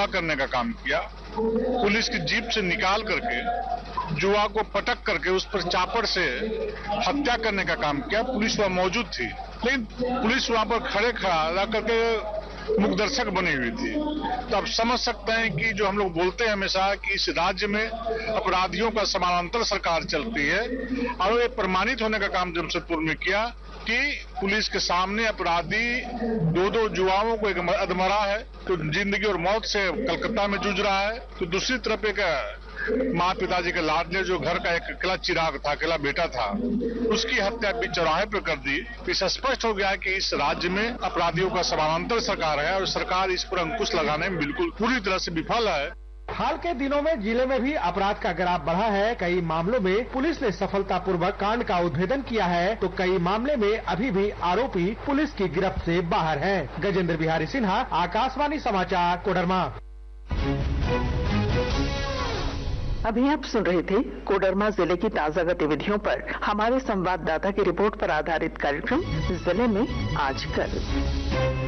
हमला करने का काम किया। पुलिस की जीप से निकाल करके युवा को पटक करके उस पर चापड़ से हत्या करने का काम किया। पुलिस वहां मौजूद थी, लेकिन पुलिस वहां पर खड़ा रह करके मुखदर्शक बनी हुई थी। तो आप समझ सकते हैं कि जो हम लोग बोलते हैं हमेशा कि इस राज्य में अपराधियों का समानांतर सरकार चलती है, और ये प्रमाणित होने का काम जमशेदपुर में किया कि पुलिस के सामने अपराधी दो युवाओं को एक अधमरा है, तो जिंदगी और मौत से कलकत्ता में जूझ रहा है, तो दूसरी तरफ एक माँ पिताजी के लाडले जो घर का एक अकेला चिराग था, अकेला बेटा था, उसकी हत्या भी चौराहे पर कर दी। इससे स्पष्ट हो गया कि इस राज्य में अपराधियों का समानांतर सरकार है और सरकार इस पर अंकुश लगाने में बिल्कुल पूरी तरह से विफल है। हाल के दिनों में जिले में भी अपराध का ग्राफ बढ़ा है। कई मामलों में पुलिस ने सफलतापूर्वक कांड का उद्भेदन किया है, तो कई मामले में अभी भी आरोपी पुलिस की गिरफ्त से बाहर हैं। गजेंद्र बिहारी सिन्हा, आकाशवाणी समाचार, कोडरमा। अभी आप सुन रहे थे कोडरमा जिले की ताजा गतिविधियों पर हमारे संवाददाता की रिपोर्ट पर आधारित कार्यक्रम जिले में आज कल।